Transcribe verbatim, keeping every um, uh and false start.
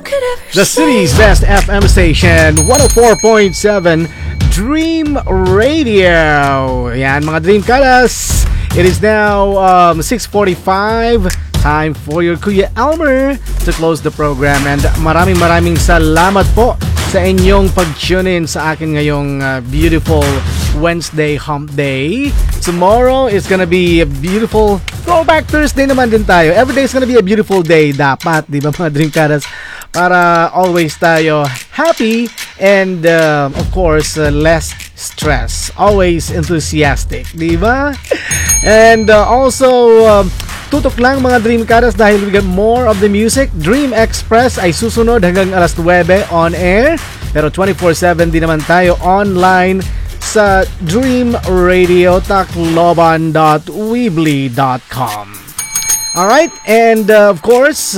The city's best F M station, one oh four point seven Dream Radio. Yan mga Dream Kalas. It is now um, six forty-five. Time for your Kuya Elmer to close the program. And maraming maraming salamat po sa inyong pag-tune in sa akin ngayong uh, beautiful Wednesday hump day. Tomorrow is gonna be a beautiful throwback Thursday naman din tayo. Every day is gonna be a beautiful day. Dapat, di ba mga Dream Karas? Para always tayo happy and uh, of course uh, less stress. Always enthusiastic, di ba? And uh, also um, tutok lang mga Dream Karas dahil we get more of the music. Dream Express ay susunod hanggang alas nuwebe on air. Pero twenty-four seven din naman tayo online sa dream radio tacloban dot weebly dot com. Alright, and uh, of course